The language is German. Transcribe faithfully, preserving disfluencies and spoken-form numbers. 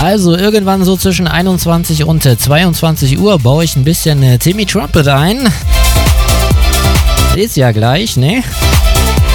Also irgendwann so zwischen einundzwanzig und zweiundzwanzig Uhr baue ich ein bisschen äh, Timmy Trumpet ein. Ist ja gleich, ne?